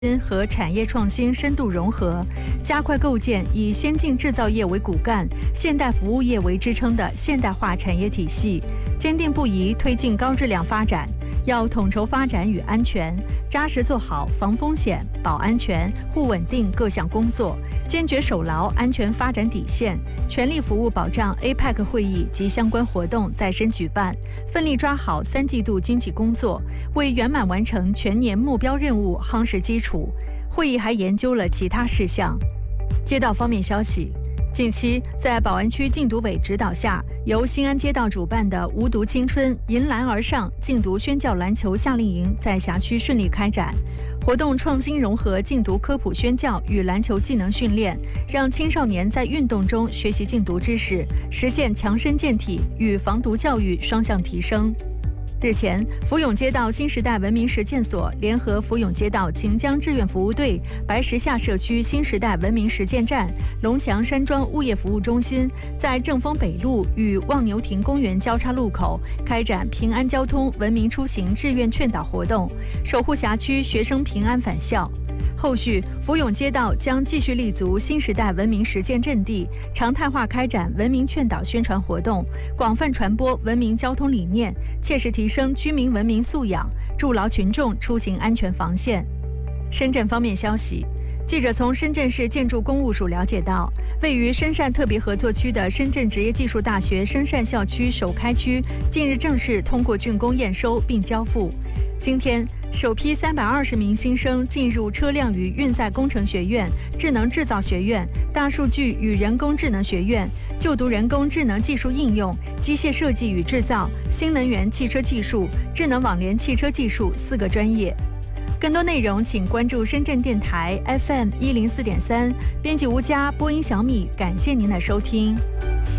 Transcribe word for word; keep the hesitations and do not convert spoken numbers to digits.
和产业创新深度融合，加快构建以先进制造业为骨干、现代服务业为支撑的现代化产业体系，坚定不移推进高质量发展。要统筹发展与安全，扎实做好防风险、保安全、护稳定各项工作，坚决守牢安全发展底线，全力服务保障 A P E C 会议及相关活动再申举办，奋力抓好三季度经济工作，为圆满完成全年目标任务夯实基础。会议还研究了其他事项。街道方面消息，近期，在宝安区禁毒委指导下，由新安街道主办的无毒青春迎篮而上禁毒宣教篮球夏令营在辖区顺利开展。活动创新融合禁毒科普宣教与篮球技能训练，让青少年在运动中学习禁毒知识，实现强身健体与防毒教育双向提升。日前，福永街道新时代文明实践所联合福永街道秦江志愿服务队、白石下社区新时代文明实践站、龙翔山庄物业服务中心，在正丰北路与望牛亭公园交叉路口开展平安交通文明出行志愿劝导活动，守护辖区学生平安返校。后续，福永街道将继续立足新时代文明实践阵地，常态化开展文明劝导宣传活动，广泛传播文明交通理念，切实提升居民文明素养，筑牢群众出行安全防线。深圳方面消息，记者从深圳市建筑工务署了解到，位于深汕特别合作区的深圳职业技术大学深汕校区首开区近日正式通过竣工验收并交付。今天，首批三百二十名新生进入车辆与运载工程学院、智能制造学院、大数据与人工智能学院，就读人工智能技术应用、机械设计与制造、新能源汽车技术、智能网联汽车技术四个专业。更多内容请关注深圳电台 F M 一零四点三，编辑吴佳，播音小米，感谢您的收听。